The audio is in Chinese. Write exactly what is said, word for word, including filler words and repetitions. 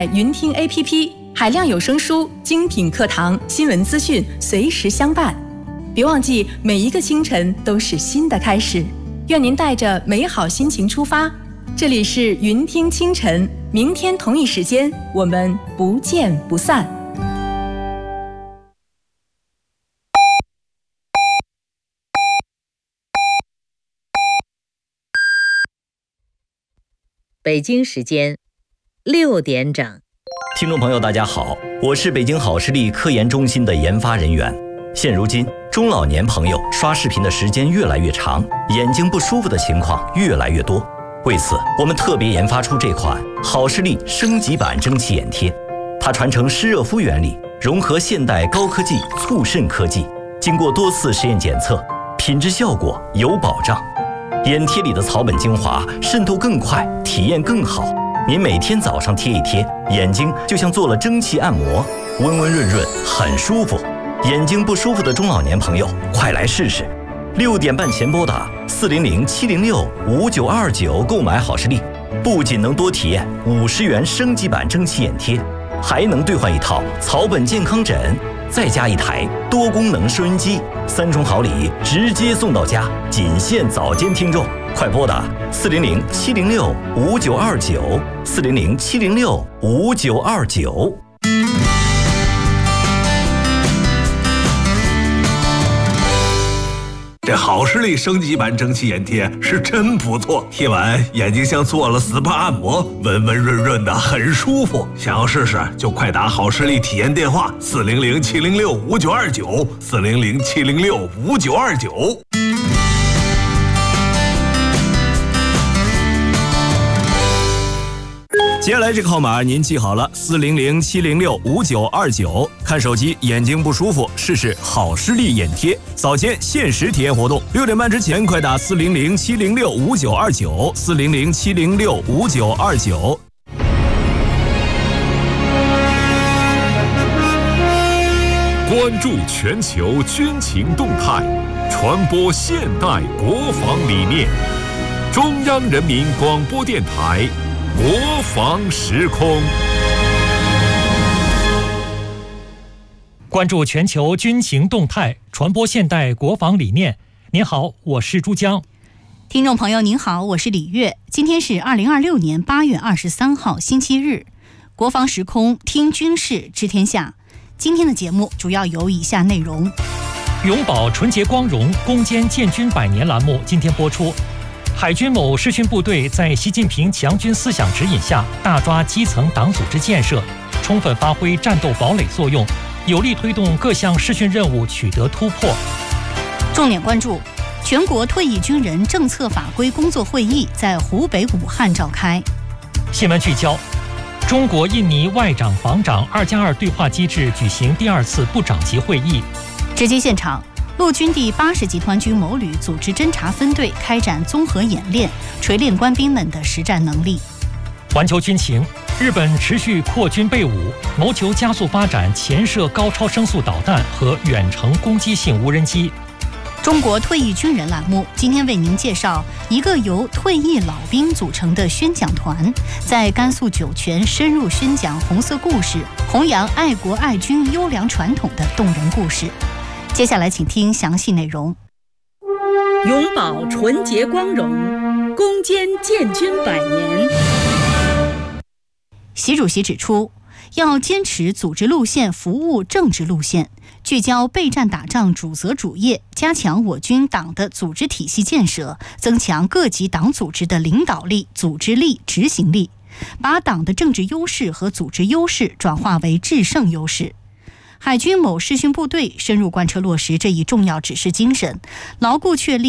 云听 A P P， 海量有声书、精品课堂、新闻资讯随时相伴。别忘记，每一个清晨都是新的开始。愿您带着美好心情出发。这里是云听清晨，明天同一时间，我们不见不散。 北京时间六点整。 听众朋友大家好，我是北京好视力科研中心的研发人员。现如今中老年朋友刷视频的时间越来越长，眼睛不舒服的情况越来越多。为此，我们特别研发出这款好视力升级版蒸汽眼贴。它传承湿热敷原理，融合现代高科技促渗科技，经过多次实验检测，品质效果有保障。眼贴里的草本精华渗透更快，体验更好。您每天早上贴一贴，眼睛就像做了蒸汽按摩，温温润润，很舒服。眼睛不舒服的中老年朋友，快来试试！六点半前拨打四零零七零六五九二九购买好视力，不仅能多体验五十元升级版蒸汽眼贴，还能兑换一套草本健康枕，再加一台多功能收音机，三重好礼直接送到家，仅限早间听众，快拨打四零零七零六五九二九四零零七零六五九二九。 这好视力升级版蒸汽眼贴是真不错，贴完眼睛像做了 S P A 按摩，温温润润的，很舒服。想要试试就快打好视力体验电话四零零七零六五九二九四零零七零六五九二九。 接下来这个号码您记好了，四零零七零六五九二九。看手机眼睛不舒服，试试好视力眼贴，早间限时体验活动，六点半之前快打四零零七零六五九二九四零零七零六五九二九。 关注全球军情动态，传播现代国防理念。中央人民广播电台。国防时空， 关注全球军情动态，传播现代国防理念。您好，我是珠江。 听众朋友您好，我是李月。今天是二零二六年八月二十三号星期日，国防时空听军事知天下。今天的节目主要有以下内容： 永葆纯洁光荣，攻坚建军百年栏目今天播出。海军某视训部队在习近平强军思想指引下，大抓基层党组织建设，充分发挥战斗堡垒作用，有力推动各项视训任务取得突破。 重点关注：全国退役军人政策法规工作会议在湖北武汉召开。 新闻聚焦：中国印尼外长防长二加二对话机制举行第二次部长级会议。 直击现场。陆军第八十集团军某旅组织侦察分队开展综合演练，锤炼官兵们的实战能力。 环球军情：日本持续扩军备武，谋求加速发展潜射高超声速导弹和远程攻击性无人机。 中国退役军人栏目今天为您介绍一个由退役老兵组成的宣讲团，在甘肃酒泉深入宣讲红色故事，弘扬爱国爱军优良传统的动人故事。接下来请听详细内容。 永葆纯洁光荣，攻坚建军百年。 习主席指出，要坚持组织路线服务政治路线，聚焦备战打仗主责主业，加强我军党的组织体系建设，增强各级党组织的领导力、组织力、执行力，把党的政治优势和组织优势转化为制胜优势。海军某视训部队深入贯彻落实这一重要指示精神，牢固确立